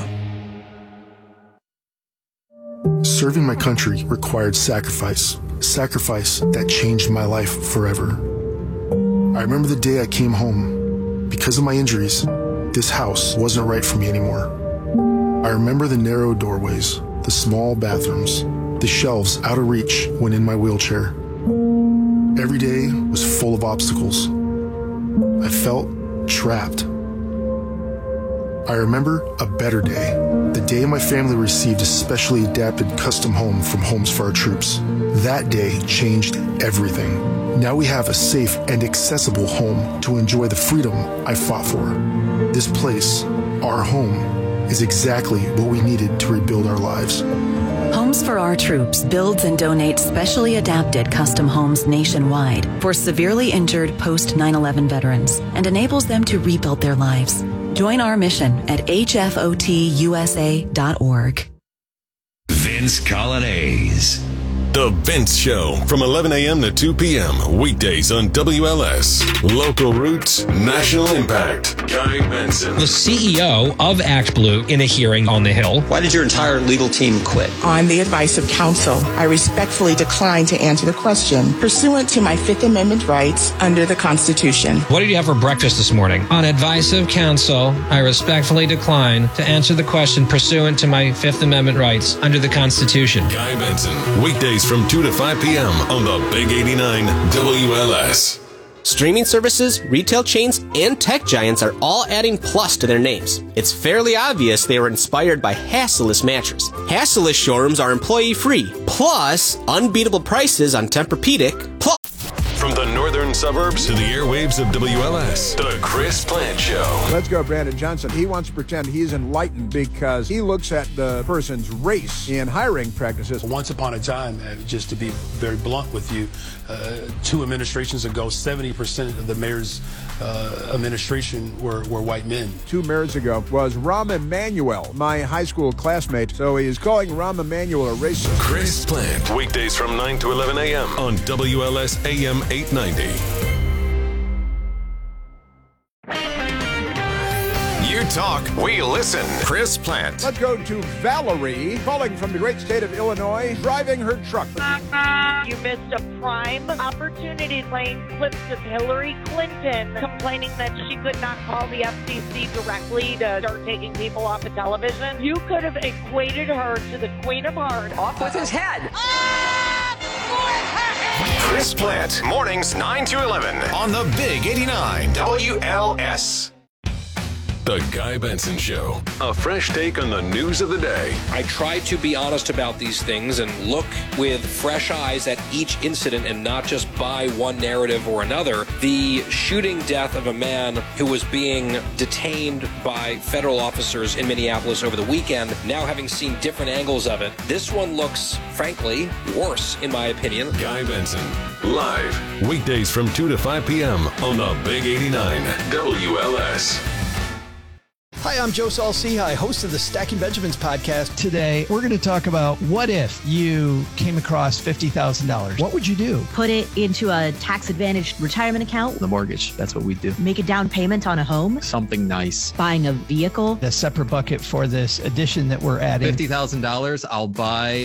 Serving my country required sacrifice that changed my life forever. I remember the day I came home. Because of my injuries, this house wasn't right for me anymore. I remember the narrow doorways, the small bathrooms, the shelves out of reach when in my wheelchair. Every day was full of obstacles. I felt trapped. I remember a better day, the day my family received a specially adapted custom home from Homes for Our Troops. That day changed everything. Now we have a safe and accessible home to enjoy the freedom I fought for. This place, our home, is exactly what we needed to rebuild our lives.
Homes for Our Troops builds and donates specially adapted custom homes nationwide for severely injured post 9/11 veterans and enables them to rebuild their lives. Join our mission at hfotusa.org.
Vince Colonnese.
The Vince Show from 11 a.m. to 2 p.m. weekdays on WLS. Local roots, national impact. Guy Benson.
The CEO of ActBlue in a hearing on the Hill.
Why did your entire legal team quit?
On the advice of counsel, I respectfully decline to answer the question pursuant to my Fifth Amendment rights under the Constitution.
What did you have for breakfast this morning? On advice of counsel, I respectfully decline to answer the question pursuant to my Fifth Amendment rights under the Constitution.
Guy Benson. Weekdays from 2 to 5 p.m. on the Big 89 WLS.
Streaming services, retail chains, and tech giants are all adding plus to their names. It's fairly obvious they were inspired by Hasseless Mattress. Hasseless showrooms are employee-free, plus unbeatable prices on Tempur-Pedic, plus...
From the northern suburbs to the airwaves of WLS, the Chris Plant Show.
Let's go, Brandon Johnson. He wants to pretend he's enlightened because he looks at the person's race in hiring practices.
Once upon a time, just to be very blunt with you, 2 administrations ago, 70% of the mayor's administration were white men.
2 mayors ago was Rahm Emanuel, my high school classmate. So he is calling Rahm Emanuel a racist.
Chris Plant, weekdays from 9 to 11 a.m. on WLS AM 890. Year
talk, we listen. Chris Plant.
Let's go to Valerie, calling from the great state of Illinois, driving her truck.
You missed a prime opportunity playing clips of Hillary Clinton complaining that she could not call the FCC directly to start taking people off of television. You could have equated her to the Queen of Hearts. Off with his head.
Chris Plant, mornings 9 to 11 on the Big 89 WLS.
The Guy Benson Show. A fresh take on the news of the day.
I try to be honest about these things and look with fresh eyes at each incident and not just buy one narrative or another. The shooting death of a man who was being detained by federal officers in Minneapolis over the weekend, now having seen different angles of it, this one looks, frankly, worse, in my opinion.
Guy Benson, live, weekdays from 2 to 5 p.m. on the Big 89 WLS.
Hi, I'm Joe Saul-Sehy, host of the Stacking Benjamins podcast.
Today, we're going to talk about what if you came across $50,000? What would you do?
Put it into a tax-advantaged retirement account.
The mortgage, that's what we do.
Make a down payment on a home.
Something nice.
Buying a vehicle.
A separate bucket for this addition that we're adding.
$50,000, I'll buy